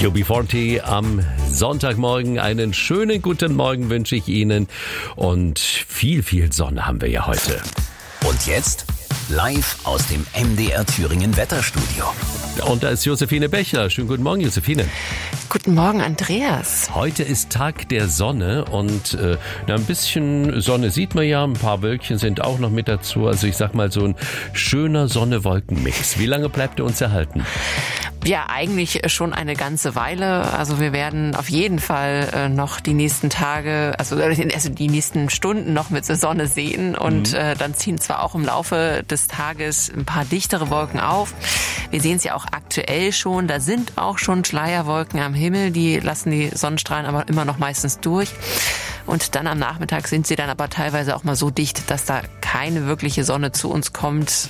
UB40 am Sonntagmorgen. Einen schönen guten Morgen wünsche ich Ihnen. Und viel Sonne haben wir ja heute. Und jetzt live aus dem MDR Thüringen Wetterstudio. Und da ist Josephine Bechler. Schönen guten Morgen, Josephine. Guten Morgen, Andreas. Heute ist Tag der Sonne und ein bisschen Sonne sieht man ja. Ein paar Wölkchen sind auch noch mit dazu. Also ich sag mal so ein schöner Sonne-Wolken-Mix. Wie lange bleibt er uns erhalten? Ja, eigentlich schon eine ganze Weile. Also wir werden auf jeden Fall noch die nächsten Tage, also die nächsten Stunden noch mit der Sonne sehen. Und dann ziehen zwar auch im Laufe des Tages ein paar dichtere Wolken auf. Wir sehen es ja auch aktuell schon. Da sind auch schon Schleierwolken am Himmel. Die lassen die Sonnenstrahlen aber immer noch meistens durch. Und dann am Nachmittag sind sie dann aber teilweise auch mal so dicht, dass da keine wirkliche Sonne zu uns kommt.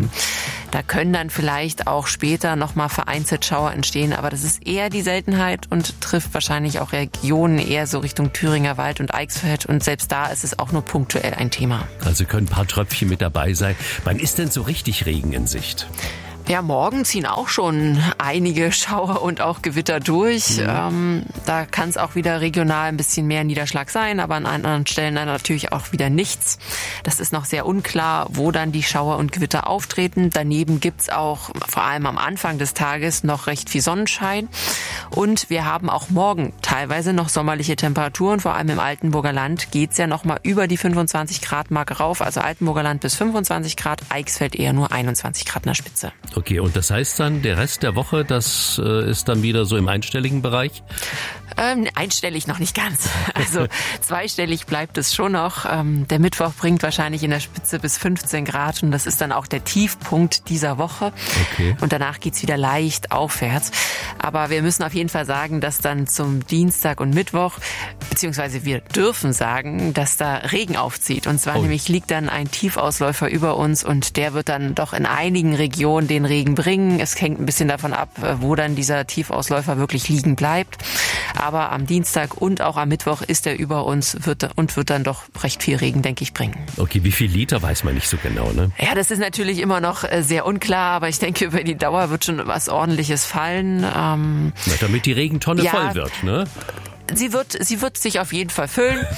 Da können dann vielleicht auch später nochmal vereinzelt Schauer entstehen, aber das ist eher die Seltenheit und trifft wahrscheinlich auch Regionen eher so Richtung Thüringer Wald und Eichsfeld. Und selbst da ist es auch nur punktuell ein Thema. Also können ein paar Tröpfchen mit dabei sein. Wann ist denn so richtig Regen in Sicht? Ja, morgen ziehen auch schon einige Schauer und auch Gewitter durch. Da kann es auch wieder regional ein bisschen mehr Niederschlag sein, aber an anderen Stellen dann natürlich auch wieder nichts. Das ist noch sehr unklar, wo dann die Schauer und Gewitter auftreten. Daneben gibt's auch vor allem am Anfang des Tages noch recht viel Sonnenschein. Und wir haben auch morgen teilweise noch sommerliche Temperaturen. Vor allem im Altenburger Land geht's ja noch mal über die 25 Grad Marke rauf. Also Altenburger Land bis 25 Grad, Eichsfeld eher nur 21 Grad in der Spitze. Okay, und das heißt dann, der Rest der Woche, das ist dann wieder so im einstelligen Bereich? Einstellig noch nicht ganz. Also zweistellig bleibt es schon noch. Der Mittwoch bringt wahrscheinlich in der Spitze bis 15 Grad und das ist dann auch der Tiefpunkt dieser Woche. Okay. Und danach geht's wieder leicht aufwärts. Aber wir müssen auf jeden Fall sagen, dass dann zum Dienstag und Mittwoch, beziehungsweise wir dürfen sagen, dass da Regen aufzieht. Und zwar nämlich liegt dann ein Tiefausläufer über uns und der wird dann doch in einigen Regionen den Regen bringen. Es hängt ein bisschen davon ab, wo dann dieser Tiefausläufer wirklich liegen bleibt. Aber am Dienstag und auch am Mittwoch ist er über uns wird dann doch recht viel Regen, denke ich, bringen. Okay, wie viel Liter weiß man nicht so genau, ne? Ja, das ist natürlich immer noch sehr unklar, aber ich denke, über die Dauer wird schon was Ordentliches fallen. Damit die Regentonne voll wird, ne? Sie wird sich auf jeden Fall füllen.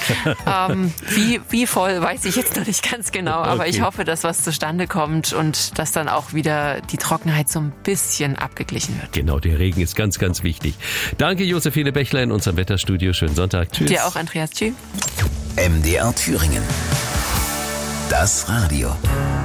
Wie voll, weiß ich jetzt noch nicht ganz genau. Aber ich hoffe, dass was zustande kommt und dass dann auch wieder die Trockenheit so ein bisschen abgeglichen wird. Genau, der Regen ist ganz, ganz wichtig. Danke, Josephine Bechler in unserem Wetterstudio. Schönen Sonntag. Tschüss. Dir auch, Andreas. Tschüss. MDR Thüringen. Das Radio.